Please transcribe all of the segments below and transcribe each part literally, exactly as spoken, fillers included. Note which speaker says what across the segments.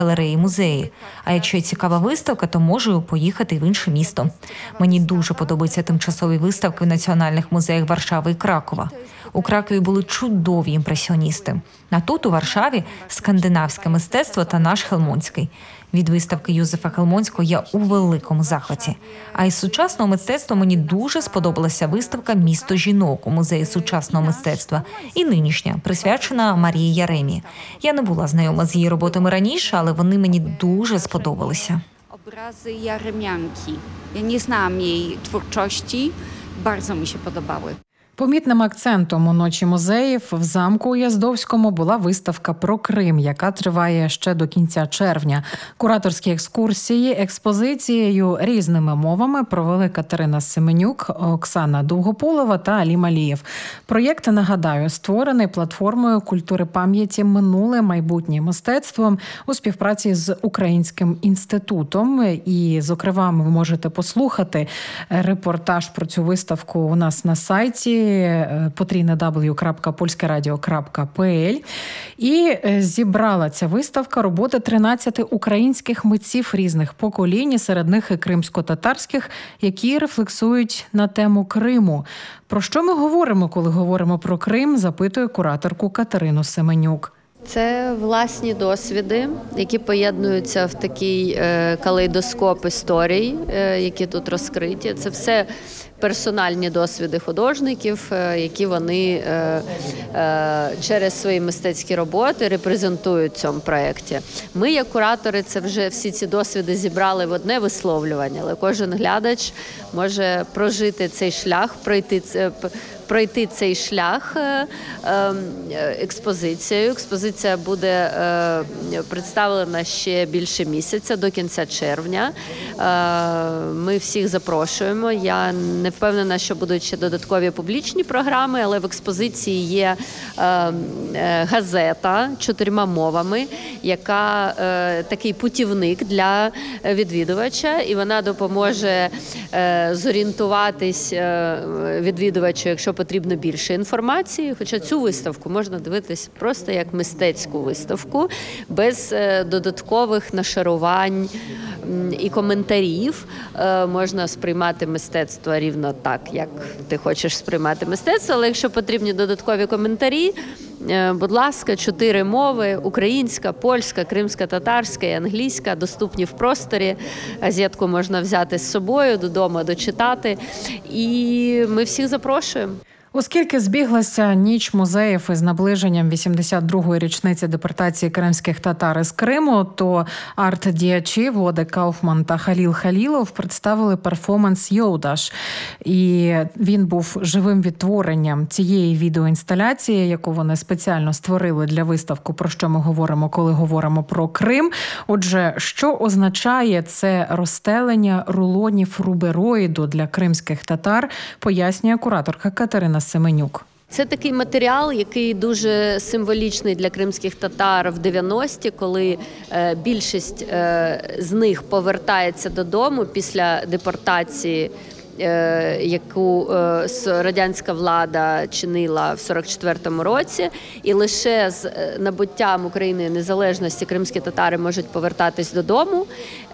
Speaker 1: галереї, музеї. А якщо цікава виставка, то можу поїхати в інше місто. Мені дуже подобаються тимчасові виставки в національних музеях Варшави і Кракова. У Кракові були чудові імпресіоністи. А тут, у Варшаві, скандинавське мистецтво та наш Хелмонський. Від виставки Юзефа Хелмонського я у великому захваті. А із сучасного мистецтва мені дуже сподобалася виставка «Місто жінок» у музеї сучасного мистецтва і нинішня, присвячена Марії Яремі. Я не була знайома з її роботами раніше, але вони мені дуже сподобалися.
Speaker 2: Obrazy Jaremianki. Ja nie znałam jej twórczości, bardzo mi się podobały.
Speaker 3: Помітним акцентом у ночі музеїв в замку у Яздовському була виставка про Крим, яка триває ще до кінця червня. Кураторські екскурсії експозицією різними мовами провели Катерина Семенюк, Оксана Довгополова та Алі Малієв. Проєкт, нагадаю, створений платформою культури пам'яті «Минуле, майбутнє мистецтво» у співпраці з Українським інститутом. І, зокрема, ви можете послухати репортаж про цю виставку у нас на сайті потрійне дабл ю крапка польське радіо крапка пі ел. І зібрала ця виставка роботи тринадцяти українських митців різних поколінь, серед них і кримсько-татарських, які рефлексують на тему Криму. Про що ми говоримо, коли говоримо про Крим, запитує кураторку Катерину Семенюк.
Speaker 4: Це власні досвіди, які поєднуються в такий калейдоскоп історій, які тут розкриті. Це все персональні досвіди художників, які вони через свої мистецькі роботи репрезентують в цьому проєкті. Ми, як куратори, це вже всі ці досвіди зібрали в одне висловлювання, але кожен глядач може прожити цей шлях, пройти це. пройти цей шлях експозицією. Експозиція буде представлена ще більше місяця, до кінця червня. Ми всіх запрошуємо. Я не впевнена, що будуть ще додаткові публічні програми, але в експозиції є газета чотирма мовами, яка такий путівник для відвідувача, і вона допоможе зорієнтуватись відвідувачу, якщо потрібно більше інформації, хоча цю виставку можна дивитися просто як мистецьку виставку, без додаткових нашарувань і коментарів. Можна сприймати мистецтво рівно так, як ти хочеш сприймати мистецтво, але якщо потрібні додаткові коментарі, будь ласка, чотири мови – українська, польська, кримська, татарська і англійська – доступні в просторі. Газетку можна взяти з собою, додому дочитати. І ми всіх запрошуємо.
Speaker 3: Оскільки збіглася ніч музеїв із наближенням вісімдесят другої річниці депортації кримських татар із Криму, то арт-діячі Воде Кауфман та Халіл Халілов представили перформанс «Йоудаш». І він був живим відтворенням цієї відеоінсталяції, яку вони спеціально створили для виставки, про що ми говоримо, коли говоримо про Крим. Отже, що означає це розстелення рулонів рубероїду для кримських татар, пояснює кураторка Катерина Семенюк.
Speaker 4: Це такий матеріал, який дуже символічний для кримських татар в дев'яності, коли більшість з них повертається додому після депортації, яку радянська влада чинила в сорок четвертому році, і лише з набуттям України незалежності кримські татари можуть повертатись додому.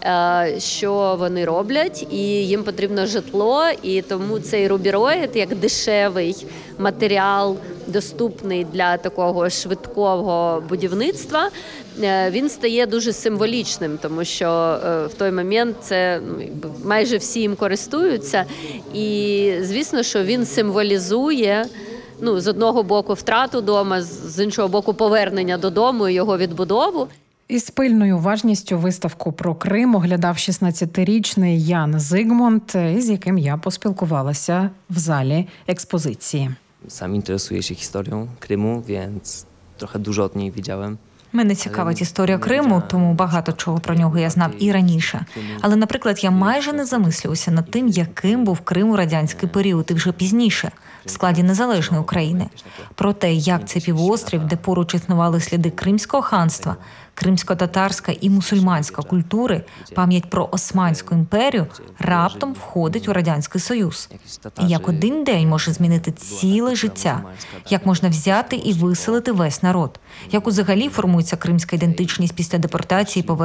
Speaker 4: Що вони роблять, і їм потрібно житло, і тому цей рубероїд, як дешевий матеріал, доступний для такого швидкого будівництва, він стає дуже символічним, тому що в той момент це майже всі їм користуються, і звісно, що він символізує, ну, з одного боку втрату дома, з іншого боку повернення додому і його відбудову.
Speaker 3: Із пильною уважністю виставку про Крим оглядав шістнадцятирічний Ян Зигмунд, із яким я поспілкувалася в залі експозиції.
Speaker 5: Сам інтересуję się historią Krymu, więc trochę dużo od niej wiedziałem.
Speaker 1: Мене цікавить історія Криму, тому багато чого про нього я знав і раніше. Але, наприклад, я майже не замислювався над тим, яким був Крим у радянський період і вже пізніше, в складі незалежної України. Про те, як цей півострів, де поруч існували сліди Кримського ханства, кримсько-татарська і мусульманська культури, пам'ять про Османську імперію раптом входить у Радянський Союз. І як один день може змінити ціле життя, як можна взяти і виселити весь народ, як взагалі формується кримська ідентичність після депортації і повернення